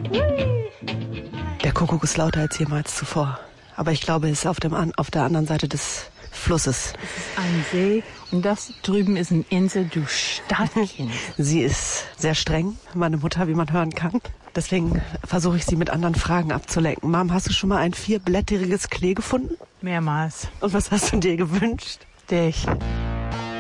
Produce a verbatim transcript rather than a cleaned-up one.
Der Kuckuck ist lauter als jemals zuvor. Aber ich glaube, er ist auf, dem, auf der anderen Seite des Flusses. Es ist ein See und das drüben ist eine Insel, du Stadtkind. Sie ist sehr streng, meine Mutter, wie man hören kann. Deswegen versuche ich sie mit anderen Fragen abzulenken. Mom, hast du schon mal ein vierblätteriges Klee gefunden? Mehrmals. Und was hast du dir gewünscht? Dich.